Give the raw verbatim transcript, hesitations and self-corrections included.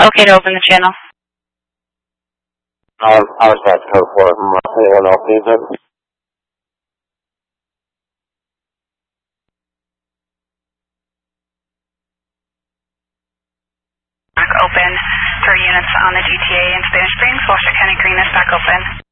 Okay to open the channel. I, I was about to go for it. Anyone else needs it? Back open. Three units on the G T A in Spanish Springs. Washington County Green is back open.